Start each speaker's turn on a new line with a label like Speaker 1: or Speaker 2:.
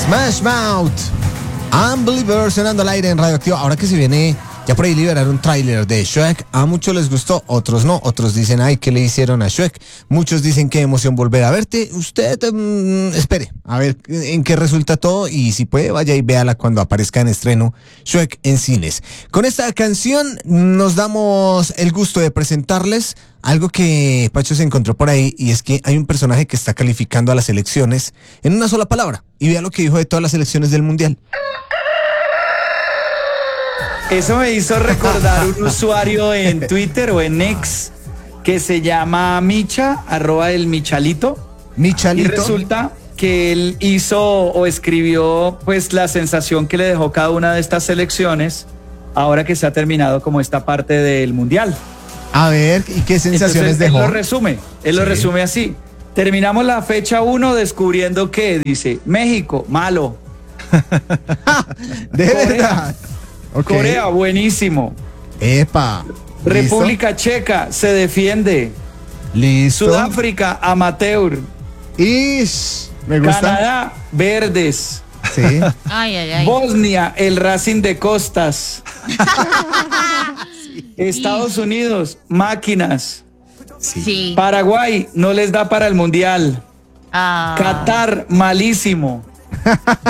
Speaker 1: Smash Mouth, Unbeliever, sonando al aire en Radioactiva. Ahora que se viene, ya por ahí liberaron un tráiler de Shrek. A muchos les gustó, otros no. Otros dicen, ay, ¿qué le hicieron a Shrek? Muchos dicen, qué emoción volver a verte. Usted, espere, a ver en qué resulta todo. Y si puede, vaya y véala cuando aparezca en estreno Shrek en cines. Con esta canción nos damos el gusto de presentarles algo que Pacho se encontró por ahí, y es que hay un personaje que está calificando a las elecciones en una sola palabra. Y vea lo que dijo de todas las elecciones del Mundial.
Speaker 2: Eso me hizo recordar un usuario en Twitter o en X que se llama Micha, @el Michalito.
Speaker 1: Michalito.
Speaker 2: Y resulta que él hizo o escribió pues la sensación que le dejó cada una de estas selecciones ahora que se ha terminado como esta parte del Mundial.
Speaker 1: A ver, ¿y qué sensaciones
Speaker 2: Entonces,
Speaker 1: dejó?
Speaker 2: Él lo resume así. Terminamos la fecha 1 descubriendo que, dice, México, malo.
Speaker 1: De verdad. Okay.
Speaker 2: Corea, buenísimo.
Speaker 1: Epa.
Speaker 2: República Checa, se defiende.
Speaker 1: Listo.
Speaker 2: Sudáfrica, amateur.
Speaker 1: Ish, me gusta.
Speaker 2: Canadá, verdes.
Speaker 1: Sí.
Speaker 3: Ay.
Speaker 2: Bosnia, el Racing de Costas. Estados Unidos, máquinas.
Speaker 3: Sí.
Speaker 2: Paraguay, no les da para el Mundial. Qatar, malísimo.